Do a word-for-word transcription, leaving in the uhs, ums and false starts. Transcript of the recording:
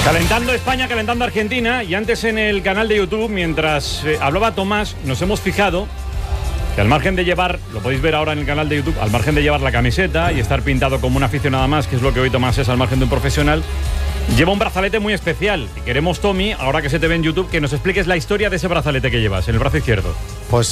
Calentando España, calentando Argentina. Y antes en el canal de YouTube, mientras eh, hablaba Tomás, nos hemos fijado que al margen de llevar, lo podéis ver ahora en el canal de YouTube, al margen de llevar la camiseta y estar pintado como un aficionado más, que es lo que hoy Tomás es al margen de un profesional, lleva un brazalete muy especial. Y queremos, Tommy, ahora que se te ve en YouTube, que nos expliques la historia de ese brazalete que llevas en el brazo izquierdo. Pues